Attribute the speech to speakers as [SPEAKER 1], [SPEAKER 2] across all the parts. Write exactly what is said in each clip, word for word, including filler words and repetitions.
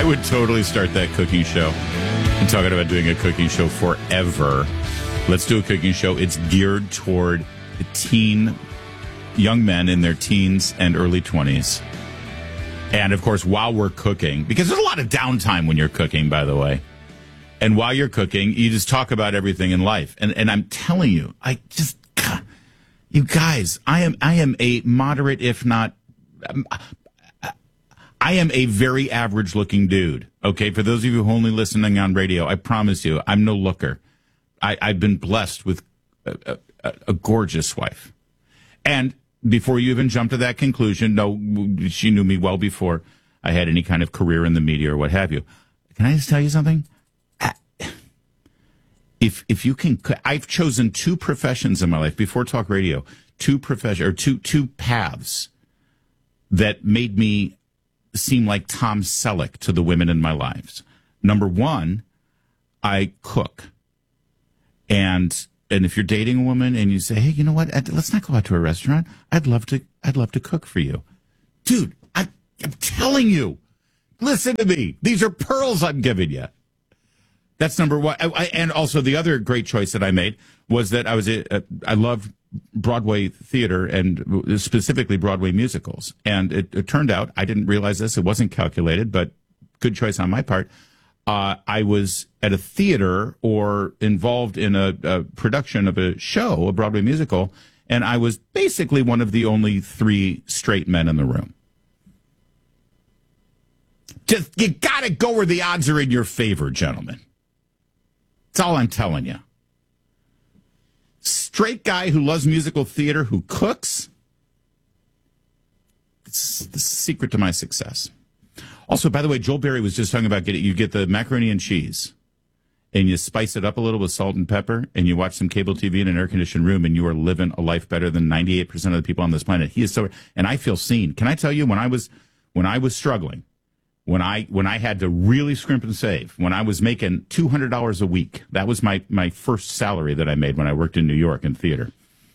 [SPEAKER 1] would totally start that cooking show. I'm talking about doing a cooking show forever. Let's do a cooking show. It's geared toward the teen, young men in their teens and early twenties. And, of course, while we're cooking, because there's a lot of downtime when you're cooking, by the way. And while you're cooking, you just talk about everything in life. And and I'm telling you, I just, God, you guys, I am I am a moderate, if not, um, I am a very average-looking dude. Okay, for those of you who are only listening on radio, I promise you, I'm no looker. I, I've been blessed with a, a, a gorgeous wife. And before you even jump to that conclusion, no, she knew me well before I had any kind of career in the media or what have you. Can I just tell you something? If if you can, I've chosen two professions in my life before talk radio, two profession or two two paths that made me seem like Tom Selleck to the women in my lives. Number one, I cook, and and if you're dating a woman and you say, hey, you know what? Let's not go out to a restaurant. I'd love to. I'd love to cook for you, dude. I, I'm telling you. Listen to me. These are pearls I'm giving you. That's number one. I, I, and also the other great choice that I made was that I was a, a, I love Broadway theater and specifically Broadway musicals. And it, it turned out, I didn't realize this, it wasn't calculated, but good choice on my part. Uh, I was at a theater or involved in a, a production of a show, a Broadway musical, and I was basically one of the only three straight men in the room. Just, you gotta go where the odds are in your favor, gentlemen. That's all I'm telling you. Straight guy who loves musical theater, who cooks. It's the secret to my success. Also, by the way, Joel Berry was just talking about getting, you get the macaroni and cheese and you spice it up a little with salt and pepper and you watch some cable T V in an air-conditioned room and you are living a life better than ninety-eight percent of the people on this planet. He is so, and I feel seen. Can I tell you, when I was, when I was struggling, When I when I had to really scrimp and save, when I was making two hundred dollars a week, that was my, my first salary that I made when I worked in New York in theater.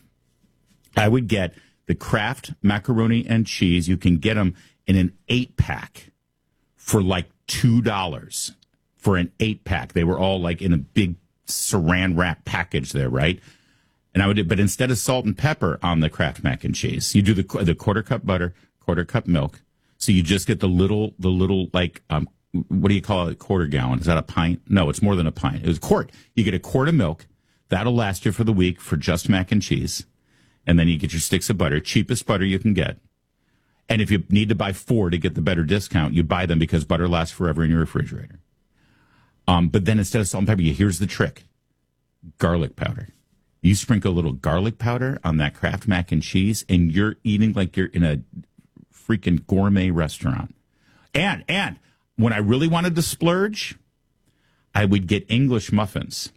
[SPEAKER 1] I would get the Kraft macaroni and cheese. You can get them in an eight-pack for like two dollars for an eight-pack. They were all like in a big saran wrap package there, right? And I would, but instead of salt and pepper on the Kraft mac and cheese, you do the the quarter cup butter, quarter cup milk. So you just get the little, the little, like, um, what do you call it, quarter gallon? Is that a pint? No, it's more than a pint. It was a quart. You get a quart of milk. That'll last you for the week for just mac and cheese. And then you get your sticks of butter, cheapest butter you can get. And if you need to buy four to get the better discount, you buy them because butter lasts forever in your refrigerator. Um, but then instead of salt and pepper, here's the trick. Garlic powder. You sprinkle a little garlic powder on that Kraft mac and cheese, and you're eating like you're in a freaking gourmet restaurant. And, and when I really wanted to splurge, I would get English muffins.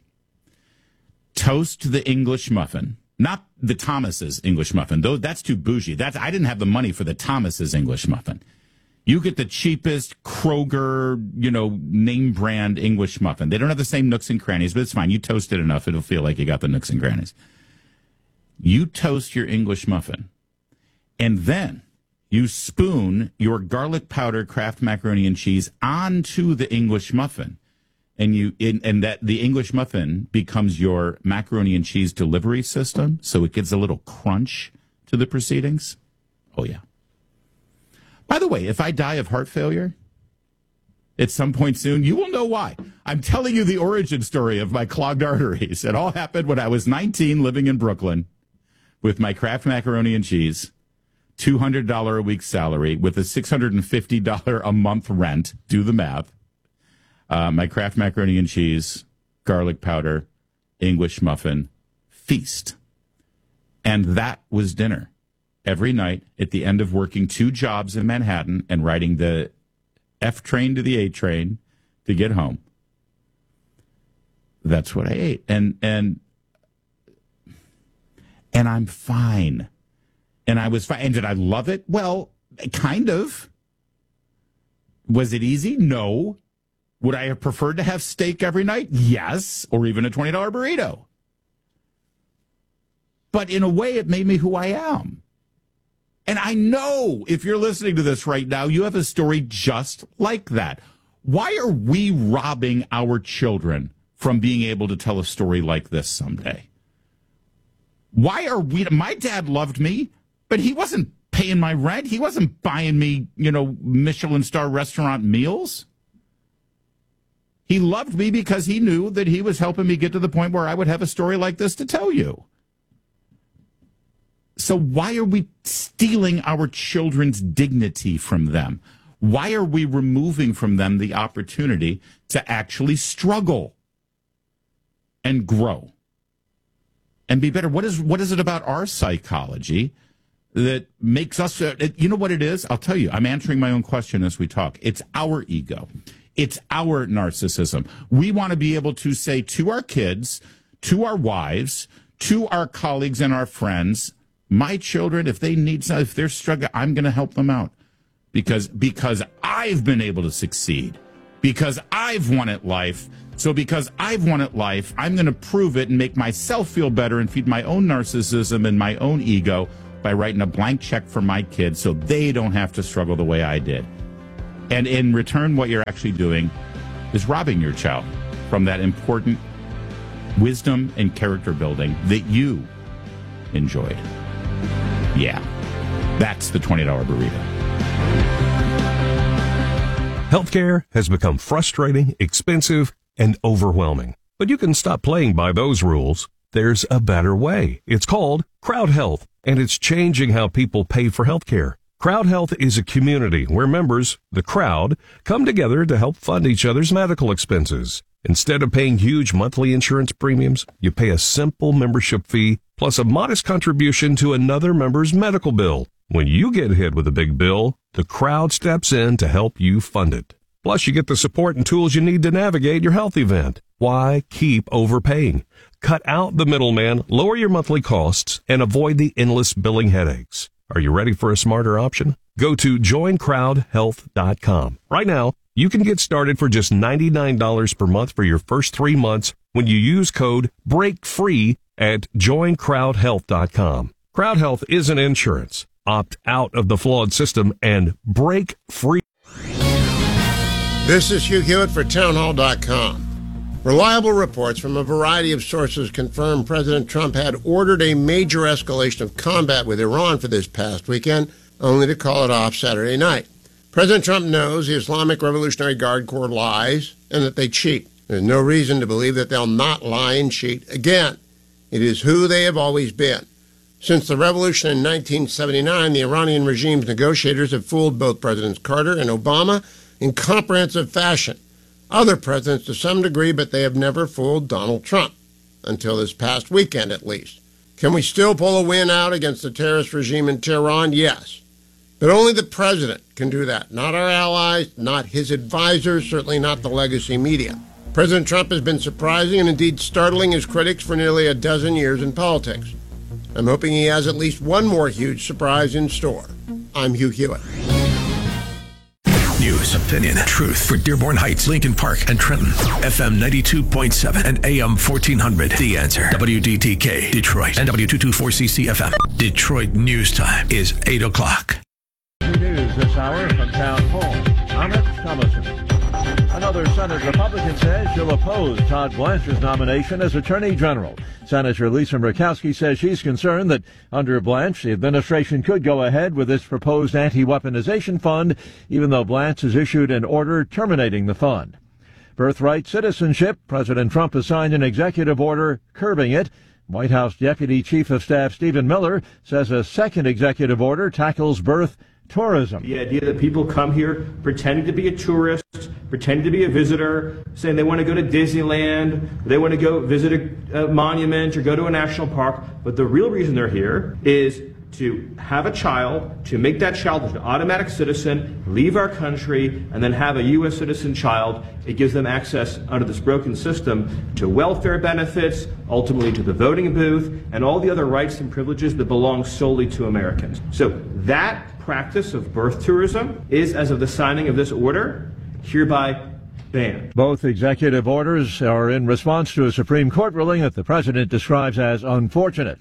[SPEAKER 1] Toast the English muffin. Not the Thomas's English muffin. Though that's too bougie. That's, I didn't have the money for the Thomas's English muffin. You get the cheapest Kroger, you know, name brand English muffin. They don't have the same nooks and crannies, but it's fine. You toast it enough, it'll feel like you got the nooks and crannies. You toast your English muffin, and then you spoon your garlic powder Kraft macaroni and cheese onto the English muffin, and you in, and that the English muffin becomes your macaroni and cheese delivery system, so it gives a little crunch to the proceedings. Oh yeah. By the way, if I die of heart failure at some point soon, you will know why. I'm telling you the origin story of my clogged arteries. It all happened when I was nineteen, living in Brooklyn with my Kraft macaroni and cheese, two hundred dollars a week salary with a six hundred fifty dollars a month rent. Do the math. Uh, my Kraft macaroni and cheese, garlic powder, English muffin, feast. And that was dinner. Every night at the end of working two jobs in Manhattan and riding the F train to the A train to get home. That's what I ate. And, and, and I'm fine. And I was fine. And did I love it? Well, kind of. Was it easy? No. Would I have preferred to have steak every night? Yes. Or even a twenty dollars burrito. But in a way, it made me who I am. And I know if you're listening to this right now, you have a story just like that. Why are we robbing our children from being able to tell a story like this someday? Why are we? My dad loved me, but he wasn't paying my rent. He wasn't buying me, you know, Michelin star restaurant meals. He loved me because he knew that he was helping me get to the point where I would have a story like this to tell you. So why are we stealing our children's dignity from them? Why are we removing from them the opportunity to actually struggle and grow and be better? What is what is it about our psychology that makes us, uh, you know what it is? I'll tell you, I'm answering my own question as we talk. It's our ego. It's our narcissism. We want to be able to say to our kids, to our wives, to our colleagues and our friends, my children, if they need something, if they're struggling, I'm going to help them out because, because I've been able to succeed, because I've won at life. So because I've won at life, I'm going to prove it and make myself feel better and feed my own narcissism and my own ego by writing a blank check for my kids so they don't have to struggle the way I did. And in return, what you're actually doing is robbing your child from that important wisdom and character building that you enjoyed. Yeah, that's the twenty dollar burrito.
[SPEAKER 2] Healthcare has become frustrating, expensive, and overwhelming. But you can stop playing by those rules. There's a better way. It's called Crowd Health, and it's changing how people pay for healthcare. Crowd Health is a community where members, the crowd, come together to help fund each other's medical expenses. Instead of paying huge monthly insurance premiums, you pay a simple membership fee plus a modest contribution to another member's medical bill. When you get hit with a big bill, the crowd steps in to help you fund it. Plus, you get the support and tools you need to navigate your health event. Why keep overpaying? Cut out the middleman, lower your monthly costs, and avoid the endless billing headaches. Are you ready for a smarter option? Go to join crowd health dot com. Right now, you can get started for just ninety-nine dollars per month for your first three months when you use code BREAKFREE at join crowd health dot com. Crowd Health isn't insurance. Opt out of the flawed system and break free.
[SPEAKER 3] This is Hugh Hewitt for town hall dot com. Reliable reports from a variety of sources confirm President Trump had ordered a major escalation of combat with Iran for this past weekend, only to call it off Saturday night. President Trump knows the Islamic Revolutionary Guard Corps lies and that they cheat. There's no reason to believe that they'll not lie and cheat again. It is who they have always been. Since the revolution in nineteen seventy-nine, the Iranian regime's negotiators have fooled both Presidents Carter and Obama in comprehensive fashion. Other presidents to some degree, but they have never fooled Donald Trump, until this past weekend at least. Can we still pull a win out against the terrorist regime in Tehran? Yes. But only the president can do that, not our allies, not his advisors, certainly not the legacy media. President Trump has been surprising and indeed startling his critics for nearly a dozen years in politics. I'm hoping he has at least one more huge surprise in store. I'm Hugh Hewitt.
[SPEAKER 4] News, opinion, truth for Dearborn Heights, Lincoln Park, and Trenton. F M ninety-two point seven and A M fourteen hundred. The Answer. W D T K, Detroit, and W two twenty-four C C F M. Detroit News Time is eight o'clock.
[SPEAKER 5] News this hour from Town Hall. I'm Rich Thomason. Another Senate Republican says she'll oppose Todd Blanche's nomination as Attorney General. Senator Lisa Murkowski says she's concerned that under Blanche, the administration could go ahead with its proposed anti-weaponization fund, even though Blanche has issued an order terminating the fund. Birthright citizenship, President Trump has signed an executive order curbing it. White House Deputy Chief of Staff Stephen Miller says a second executive order tackles birth tourism.
[SPEAKER 6] The idea that people come here pretending to be a tourist, pretending to be a visitor, saying they want to go to Disneyland, they want to go visit a, a monument or go to a national park, but the real reason they're here is to have a child, to make that child an automatic citizen, leave our country, and then have a U S citizen child. It gives them access under this broken system to welfare benefits, ultimately to the voting booth, and all the other rights and privileges that belong solely to Americans. So that practice of birth tourism is, as of the signing of this order, hereby banned.
[SPEAKER 5] Both executive orders are in response to a Supreme Court ruling that the president describes as unfortunate.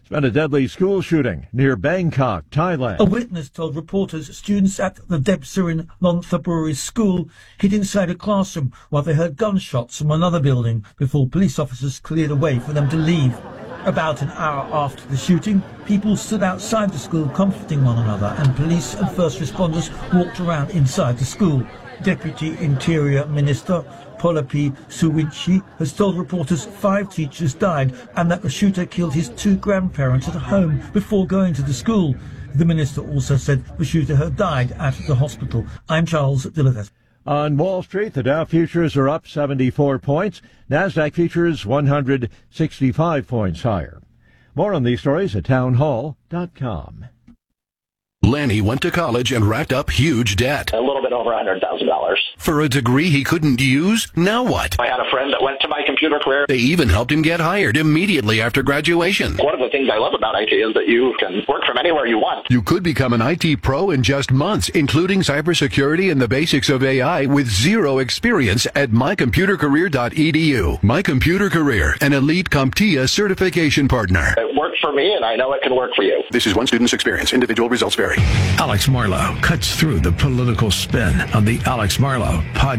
[SPEAKER 5] It's been a deadly school shooting near Bangkok, Thailand.
[SPEAKER 7] A witness told reporters students at the Debsurin Nonthaburi school hid inside a classroom while they heard gunshots from another building before police officers cleared a way for them to leave. About an hour after the shooting, people stood outside the school comforting one another, and police and first responders walked around inside the school. Deputy Interior Minister Polapi Suwinchi has told reporters five teachers died and that the shooter killed his two grandparents at home before going to the school. The minister also said the shooter had died at the hospital. I'm Charles Dillard.
[SPEAKER 5] On Wall Street, the Dow futures are up seventy-four points. NASDAQ futures one hundred sixty-five points higher. More on these stories at townhall dot com.
[SPEAKER 8] Lanny went to college and racked up huge debt.
[SPEAKER 9] A little bit over one hundred thousand dollars.
[SPEAKER 8] For a degree he couldn't use? Now what?
[SPEAKER 9] I had a friend that went to my computer career.
[SPEAKER 8] They even helped him get hired immediately after graduation.
[SPEAKER 9] One of the things I love about I T is that you can work from anywhere you want.
[SPEAKER 8] You could become an I T pro in just months, including cybersecurity and the basics of A I with zero experience at my computer career dot e d u. My Computer Career, an elite CompTIA certification partner.
[SPEAKER 9] It worked for me, and I know it can work for you.
[SPEAKER 8] This is one student's experience. Individual results vary.
[SPEAKER 4] Alex Marlow cuts through the political spin on the Alex Marlow podcast.